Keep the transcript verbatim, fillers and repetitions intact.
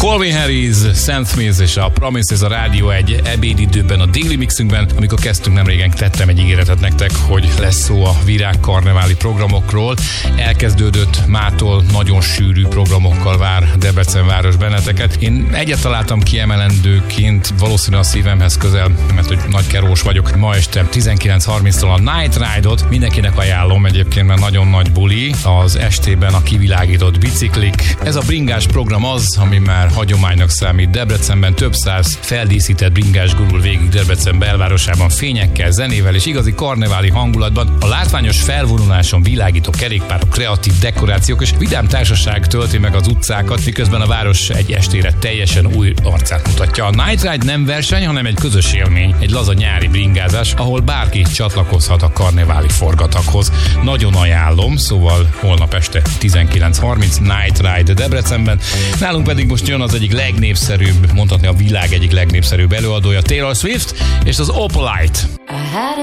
Calvin Harris, Sam Smith és a Promises a Rádió egy ebédidőben, a Daily Mixünkben. Amikor kezdtünk nemrégen, tettem egy ígéretet nektek, hogy lesz szó a virágkarneváli programokról. Elkezdődött, mától nagyon sűrű programokkal vár Debrecen város benneteket. Én egyet találtam kiemelendőként, valószínűleg a szívemhez közel, mert hogy nagy kerós vagyok. Ma este tizenkilenc harminctól a Night Ride-ot mindenkinek ajánlom egyébként, mert nagyon nagy buli. Az estében a kivilágított biciklik. Ez a bringás program az, ami már hagyománynak számít Debrecenben. Több száz feldíszített bringás gurul végig Debrecen belvárosában fényekkel, zenével és igazi karneváli hangulatban. A látványos felvonuláson világító kerékpárok, kreatív dekorációk és vidám társaság tölti meg az utcákat, miközben a város egy estére teljesen új arcát mutatja. A Night Ride nem verseny, hanem egy közös élmény, egy laza nyári bringázás, ahol bárki csatlakozhat a karneváli forgataghoz. Nagyon ajánlom, szóval holnap este tizenkilenc harminc Night Ride Debrecenben. Nálunk pedig most jön az egyik legnépszerűbb, mondhatni a világ egyik legnépszerűbb előadója, Taylor Swift és az Opalite.